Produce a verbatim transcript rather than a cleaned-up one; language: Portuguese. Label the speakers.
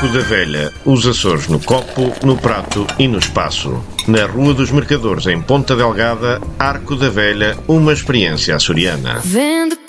Speaker 1: Arco da Velha, os Açores no copo, no prato e no espaço. Na Rua dos Mercadores, em Ponta Delgada, Arco da Velha, uma experiência açoriana.
Speaker 2: Vende